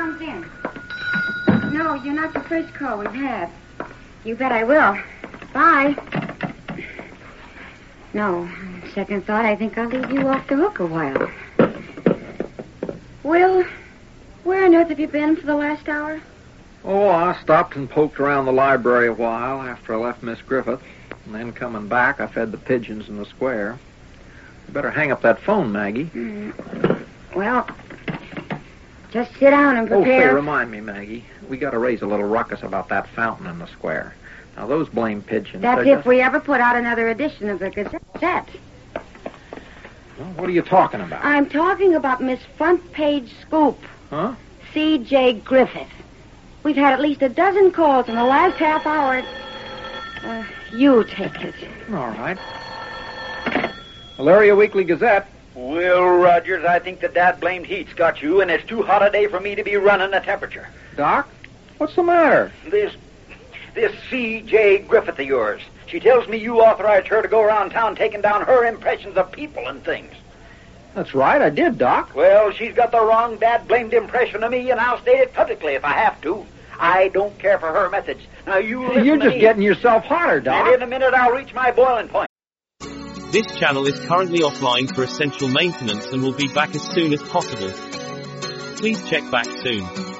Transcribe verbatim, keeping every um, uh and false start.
comes in. No, you're not the first call we've had. You bet I will. Bye. No, on second thought, I think I'll leave you off the hook a while. Will, where on earth have you been for the last hour? Oh, I stopped and poked around the library a while after I left Miss Griffith. And then coming back, I fed the pigeons in the square. You better hang up that phone, Maggie. Mm. Well, just sit down and Oh, prepare. say, remind me, Maggie. We got to raise a little ruckus about that fountain in the square. Now, those blame pigeons... That's they're if just... we ever put out another edition of the Gazette. Well, what are you talking about? I'm talking about Miss Front Page Scoop. Huh? C J. Griffith. We've had at least a dozen calls in the last half hour. Uh, you take it. All right. Malaria Weekly Gazette. Will Rogers, I think the dad-blamed heat's got you, and it's too hot a day for me to be running the temperature. Doc, what's the matter? This, this C J. Griffith of yours. She tells me you authorized her to go around town taking down her impressions of people and things. That's right, I did, Doc. Well, she's got the wrong dad-blamed impression of me, and I'll state it publicly if I have to. I don't care for her methods. Now, you listen You're to just me. getting yourself hotter, Doc. And in a minute, I'll reach my boiling point. This channel is currently offline for essential maintenance and will be back as soon as possible. Please check back soon.